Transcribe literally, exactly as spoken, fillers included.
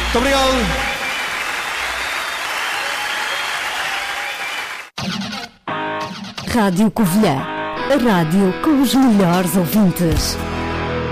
Muito obrigado. Rádio Covilhã, a rádio com os melhores ouvintes.